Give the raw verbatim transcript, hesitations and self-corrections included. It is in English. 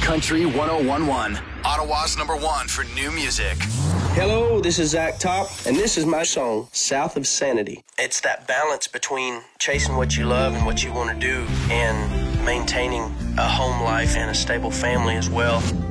Country one oh one point one. Ottawa's number one for new music. Hello, this is Zach Top, and this is my song, South of Sanity. It's that balance between chasing what you love and what you want to do and maintaining a home life and a stable family as well.